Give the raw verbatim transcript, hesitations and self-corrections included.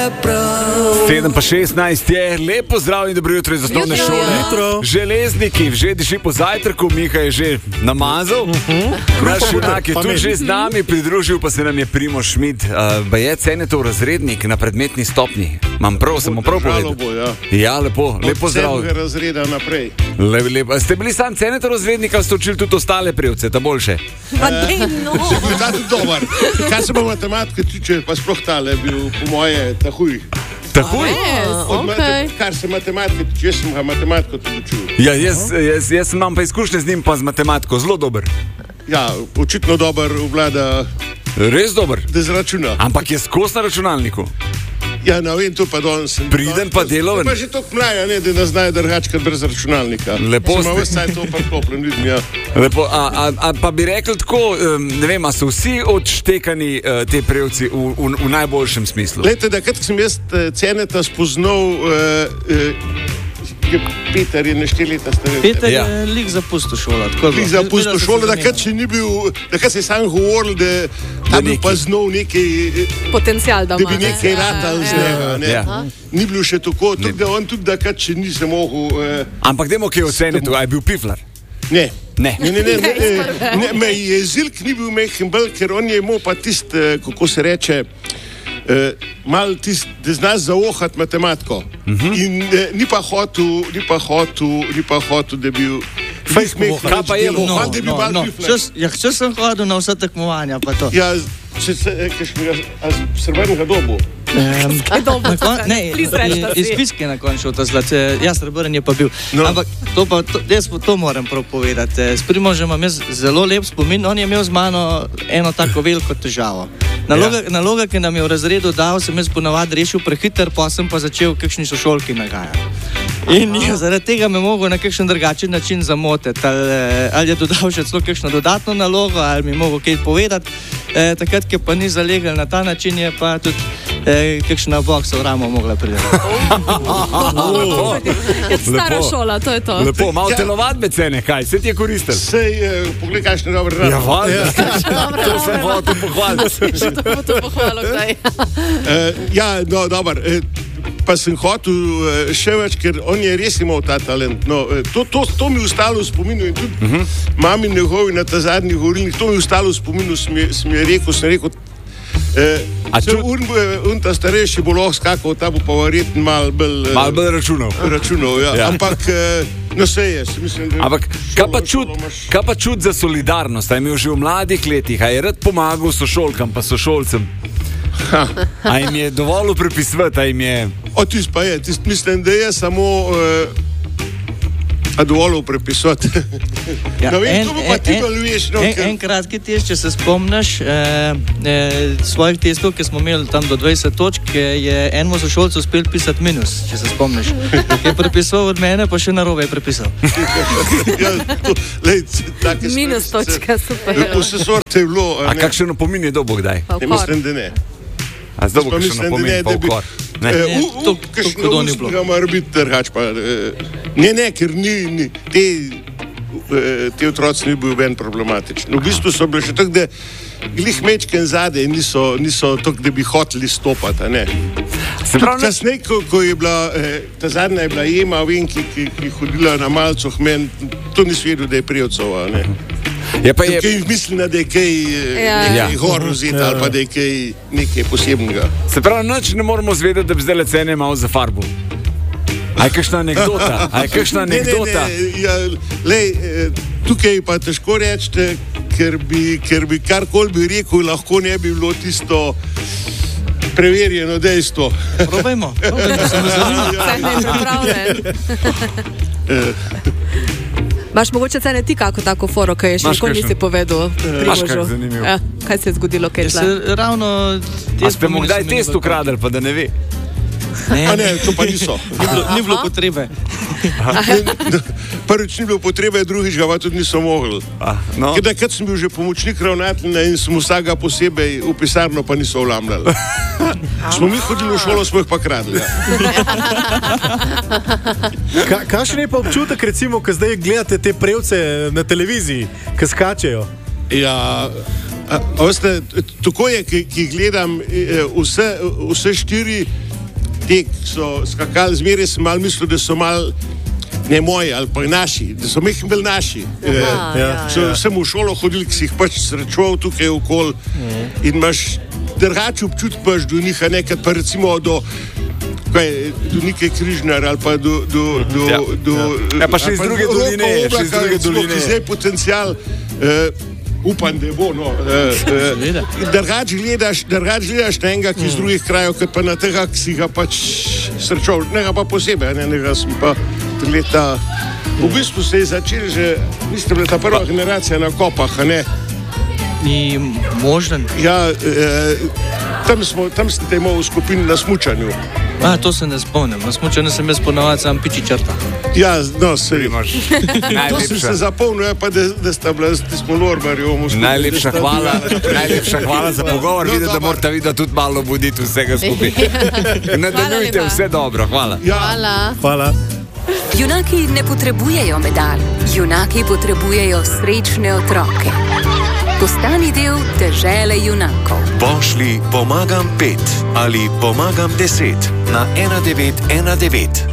sedem pa šestnajst je, lepo zdrav in dobro jutro iz osnovne Jutro. šole. Jutro. Železniki, že diši po zajtrku, Miha je že namazal. Naš junak je tudi že z nami, pridružil pa se nam je Primož Šmid. Uh, ba je Cenetov razrednik na predmetni stopnji. Mam prav, samo prav povedal. Bo, ja. Ja, lepo, lepo zdrav. Od sedmega razreda naprej. Le, lepo. Ste bili sam Cenetov razrednik ali ste učili tudi ostale prevce, ta boljše? Pa dej, no. Že bil ta tudi dober. Kar se pa matematike tiče, pa sploh tale bil po moje tahuj. Tahuj? Od mate- Kar se matematike tiče, jaz sem ga matematiko tudi učil. Ja, jaz, jaz, jaz imam pa izkušnje z njim pa z matematiko, zelo dober. Ja, očitno dober vlada, Res dober. da zračuna. Ampak je skos na računalniku. Ja, ne vem, to pa danes. Priden pa deloven. Pa že toliko mlaja, ne, da ne znajo drugače brez računalnika. Lepo Smo ste. ves cajt to priklopljen ljudmi, ja. Lepo, a, a, a pa bi rekli tako, um, ne vem, a so vsi odštekani uh, te prevci v, v, v najboljšem smislu. Lejte, da kad sem jaz eh, Ceneta spoznal, uh, uh, je Peter je neštiri leta starejši. Peter Ja. je lik zapustil šolo. tako je bilo. Lik zapustil Jaz- šolo, da jaz- kad še ni bil, da kad se je sam govoril, da, da bi nekaj. pa znal nekaj, Potencial, da da ima. bi nekaj ratal z njega. Ne. Ja. Ni bil še tako, tudi da on tudi, da kad še nisem mogel. Eh, Ampak dajmo kaj oceniti, a je bil piflar? ne. Ne. Ne, ne, ne, ne, ne, ne, me je Zilk ni bil mehen bolj, ker on je imel pa tist, eh, kako se reče, eh, mal tist, da zna zaohati matematiko. Uh -huh. In eh, ni pa hotel, ni pa hotel, ni pa hotel, da bi bil Fejst mehen, vohal. Kaj pa je da bi vohal? bil No, mal no. piflar. Če- Ja, če sem hodil na vsa tekmovanja, pa to. Ja, če se, eh, kakšnega, a z srebrnega dobu. Um, Kaj dobro, na kon, tukaj? ne, Plis rečta iz si. Fiske na koncu ta zlat, jaz srebrn je pa bil. No. No. Ampak to pa, to, jaz pa to moram prav povedati. Eh, S Primožem imam jaz zelo lep spomin, on je imel z mano eno tako veliko težavo. Naloga, ja. naloga, ki nam je v razredu dal, sem jaz ponavadi rešil prehiter, pa sem pa začel kakšni sošolki nagajati. In je, zaradi tega me mogel na kakšen drugačen način zamotiti. Ali, eh, ali je dodal še celo kakšno dodatno nalogo, ali mi mogel kaj povedati. E, takrat, ki pa ni zalegel na ta način, je pa tudi e, kakšna boksa v ramo mogla priti. Je stara Lepo. šola, to je to. Lepo, malo Ja. telovadbe cene, kaj, se ti je koristil? Sej, eh, poglej, kakšne dobre rade. Ja, valjda. To sem hotel pohvaliti. Še to bo to pohvalo, kdaj. Uh, ja, no, dober. Uh, pa sem hotel uh, še več, ker on je res imel ta talent. No, uh, to, to, to mi je ostalo v spominu in tudi uh -huh. mami njegovi na ta zadnjih govorilnih, to mi je ostalo v spominu, sem je, sem je rekel, sem rekel, A uh, ču- un, un ta starejši bo lahko skakal, ta bo pa verjetno malo bolj uh, Malo bolj računal. računal. Ja. Ja. Ja. Ampak, uh, no se je, mislim, da Ampak kaj pa šolo- čut, šolo imaš- kaj pa čut za solidarnost? A je imel že v mladih letih, a je rad pomagal sošolkam pa sošolcem? A jim je dovolj prepisovati, a jim je... O, tist pa je, tist mislim, da je samo uh, a dovolj prepisati. Ja, no, vem, to pa ti bolj veš, no, en, ker... en kratki test, če se spomniš e, e, svojih testov, ki smo imeli tam do dvajset točk, je enemu sošolcu uspel pisati minus, če se spomniš. Je prepisal od mene, pa še narobe je prepisal. ja, to, lej, take stvari Minus sicer- točka, super. Vse sorte je bilo. A ne. kakšen opomin je dobo kdaj? Pa Ne, ukor. mislim, da ne. A zdaj bo Pa kakšen mislim, da opomin ne, pa da bi- ukor? Ne. Eh, Ne, u- u- to- kakšno to hudo ni bilo. ustnega mora biti drugače. pa, eh, Ne, ne, ker ni, ni te, eh, te otroci ni bil ven problematičen. V bistvu so bili še tako, da glih mečken zadaj niso, niso tako, da bi hoteli stopati. a ne. Se pravi, ne- Kasneje, ko, ko je bila, eh, ta zadnja je bila Ema, vem, ki, ki, ki je hodila na malcoh, meni to nisem vedel, da je prijocova. ne. je pa je... Kaj mislim, da je kaj, eh, Ja. nekaj Ja. gor vzeti ali pa da je kaj nekaj posebnega. Se pravi, nič ne moramo zvedeti, da bi zdaj le cene malo za farbo. A je kakšna anekdota? A je kakšna anekdota? Ne, ne, ne, ja, lej, eh, tukaj pa težko reči, ker bi, ker bi karkoli bi rekel, lahko ne bi bilo tisto preverjeno dejstvo. Probajmo, probajmo, se mi zanima. Cene je pripravljen. Imaš mogoče cene ti kako tako foro, kaj je še Imaš nikoli kakšen? nisi povedal Imaš kak Primožu? zanimiv? Ja, kaj se je zgodilo, kaj je Ker tla? se ravno... A ste mu kdaj test ukradli, pa da ne ve? Ne, A ne, to pa niso. Ni bilo, ni bilo potrebe. Prvič ni bilo potrebe, drugič ga pa tudi niso mogli. A, no. Kdaj, kad sem bil že pomočnik ravnatelja in sem vsega posebej v pisarno pa niso vlamljali. Smo mi hodili v šolo, smo jih pa kradli. Ja. Ka, kakšen je pa občutek, recimo, ko zdaj gledate te prevce na televiziji, ki skačejo? Ja, a, a veste, tako je, ki, ki gledam eh, vse, vse štiri te, ki so skakali, zmeraj sem mal mislil, da so mal ne moji ali pa naši, da so mehni bili naši. Aha, ja, So sem v šolo hodil, ki si jih pač srečoval tukaj okoli in imaš drugače občutek pač do njih, a nekaj pa recimo do kaj, do neke Križnar ali pa do, do, do, Ja. do, Ja, pa še iz ali druge Roko doline, še iz Oblaka, druge recimo, doline. ki zdaj potencial, uh, upam, da bo, no, Seveda. uh, drugače gledaš, drugač gledaš na enega, ki iz drugih krajev, kot pa na tega, ki si ga pač srečal, nega pa posebej, ne, nega sem pa tri leta, v bistvu se je začel že, vi ste bila ta prva generacija na kopah, a ne? Ni možen. Ja, eh, tam, smo, tam sem te imel v skupini na smučanju. A, to se ne spomnim. Na smučanju sem jaz ponavadi sam piči črta. Ja, no, se Primož, To sem se najlepša, zapomnil, ja, pa da, da sta bila, da smo Lormarju. najlepša hvala, najlepša hvala za pogovor. No, Vidite, da dobro. morate videti tudi malo buditi vsega skupaj. Nadaljujte, lepa. vse dobro, hvala. Ja, Hvala. Hvala. Junaki ne potrebujejo medalj, junaki potrebujejo srečne otroke. Postani del dežele junakov. Pošlji pomagam pet ali pomagam deset na ena devet ena devet.